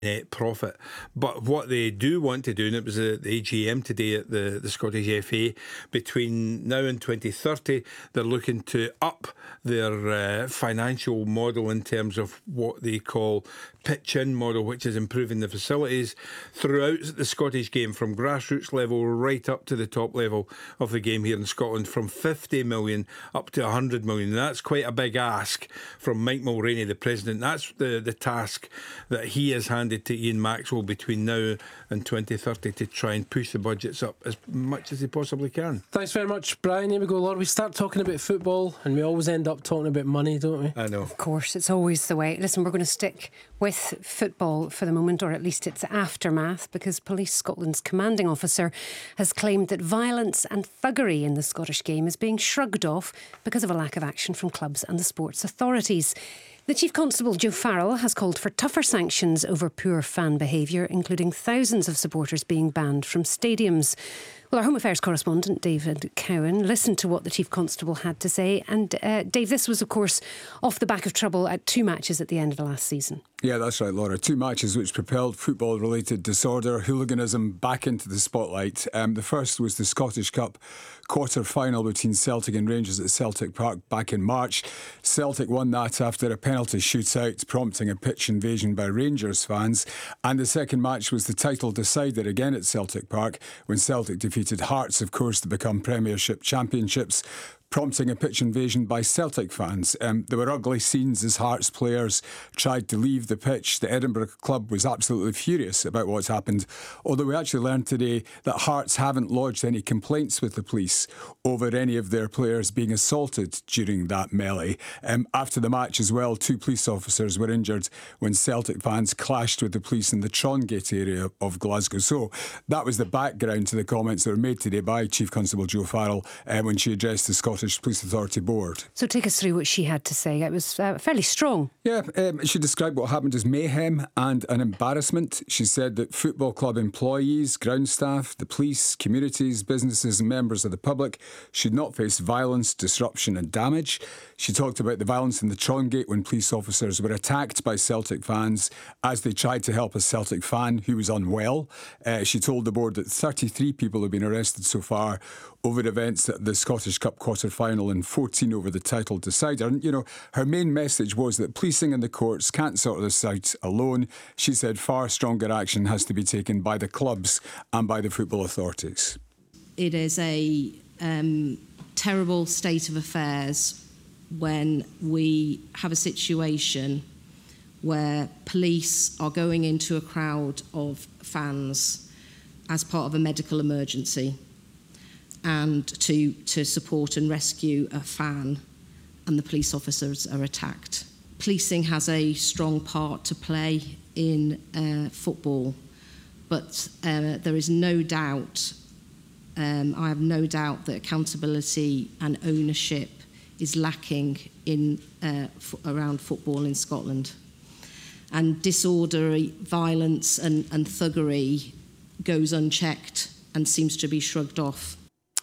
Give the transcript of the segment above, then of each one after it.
net profit. But what they do want to do, and it was the AGM today at the Scottish FA, between now and 2030, they're looking to up their financial model in terms of what they call pitch-in model, which is improving the facilities throughout the Scottish game, from grassroots level right up to the top level of the game here in Scotland, from 50 million up to 100 million. And that's quite a big ask from Mike Mulroney, the president. That's the task that he has handed to Ian Maxwell between now and 2030, to try and push the budgets up as much as they possibly can. Thanks very much, Brian. Here we go, Laura. We start talking about football and we always end up talking about money, don't we? I know. Of course, it's always the way. Listen, we're going to stick with football for the moment, or at least its aftermath, because Police Scotland's commanding officer has claimed that violence and thuggery in the Scottish game is being shrugged off because of a lack of action from clubs and the sports authorities. The Chief Constable, Joe Farrell, has called for tougher sanctions over poor fan behaviour, including thousands of supporters being banned from stadiums. Well, our Home Affairs correspondent, David Cowan, listened to what the Chief Constable had to say. And Dave, this was, of course, off the back of trouble at 2 matches at the end of the last season. Yeah, that's right, Laura. 2 matches which propelled football-related disorder, hooliganism back into the spotlight. The first was the Scottish Cup quarter-final between Celtic and Rangers at Celtic Park back in March. Celtic won that after a penalty shootout, prompting a pitch invasion by Rangers fans. And the second match was the title decider again at Celtic Park, when Celtic defeated Hearts, of course, to become Premiership championships, prompting a pitch invasion by Celtic fans. There were ugly scenes as Hearts players tried to leave the pitch. The Edinburgh club was absolutely furious about what's happened, although we actually learned today that Hearts haven't lodged any complaints with the police over any of their players being assaulted during that melee. After the match as well, 2 police officers were injured when Celtic fans clashed with the police in the Trongate area of Glasgow. So that was the background to the comments that were made today by Chief Constable Joe Farrell when she addressed the Scottish Police Authority Board. So take us through what she had to say. It was fairly strong. Yeah, she described what happened as mayhem and an embarrassment. She said that football club employees, ground staff, the police, communities, businesses and members of the public should not face violence, disruption and damage. She talked about the violence in the Trongate when police officers were attacked by Celtic fans as they tried to help a Celtic fan who was unwell. She told the board that 33 people have been arrested so far over events at the Scottish Cup quarter-final and 14 over the title decider. And, you know, her main message was that policing and the courts can't sort this out alone. She said far stronger action has to be taken by the clubs and by the football authorities. It is a terrible state of affairs when we have a situation where police are going into a crowd of fans as part of a medical emergency and to support and rescue a fan, and the police officers are attacked. Policing has a strong part to play in football, but there is no doubt, I have no doubt that accountability and ownership is lacking in around football in Scotland. And disorder, violence and thuggery goes unchecked and seems to be shrugged off.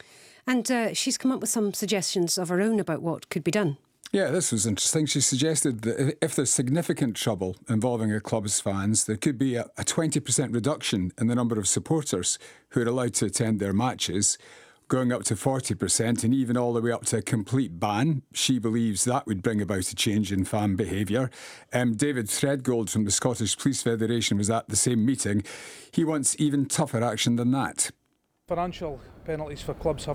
And she's come up with some suggestions of her own about what could be done. Yeah, this was interesting. She suggested that if there's significant trouble involving a club's fans, there could be a 20% reduction in the number of supporters who are allowed to attend their matches, going up to 40% and even all the way up to a complete ban. She believes that would bring about a change in fan behaviour. David Threadgold from the Scottish Police Federation was at the same meeting. He wants even tougher action than that. Financial penalties for clubs have